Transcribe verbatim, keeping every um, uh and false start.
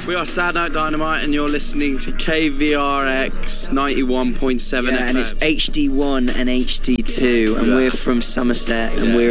We are Sad Night Dynamite, and you're listening to K V R X ninety-one point seven yeah, F M. And it's H D one and H D two, and Yeah. we're from Somerset, and Yeah. we're